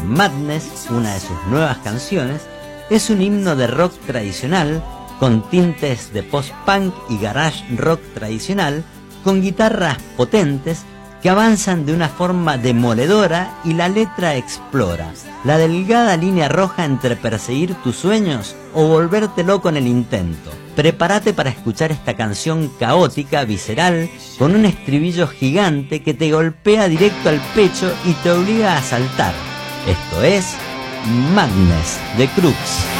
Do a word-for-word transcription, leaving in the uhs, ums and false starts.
Madness, una de sus nuevas canciones, es un himno de rock tradicional con tintes de post-punk y garage rock tradicional, con guitarras potentes que avanzan de una forma demoledora, y la letra explora la delgada línea roja entre perseguir tus sueños o volverte loco en el intento. Prepárate para escuchar esta canción caótica, visceral, con un estribillo gigante que te golpea directo al pecho y te obliga a saltar. Esto es Madness de Crux.